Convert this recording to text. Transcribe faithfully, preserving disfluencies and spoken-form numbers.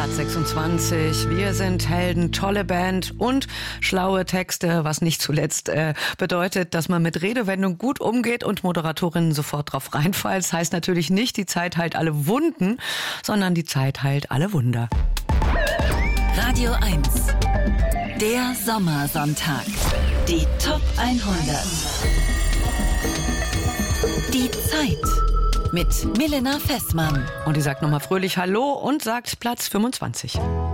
Platz sechsundzwanzig. Wir sind Helden, tolle Band und schlaue Texte, was nicht zuletzt äh, bedeutet, dass man mit Redewendung gut umgeht und Moderatorinnen sofort drauf reinfallen. Das heißt natürlich nicht, die Zeit heilt alle Wunden, sondern die Zeit heilt alle Wunder. Radio eins. Der Sommersonntag. Die Top hundert. Die Zeit. Mit Milena Fessmann. Und die sagt nochmal fröhlich Hallo und sagt Platz fünfundzwanzig.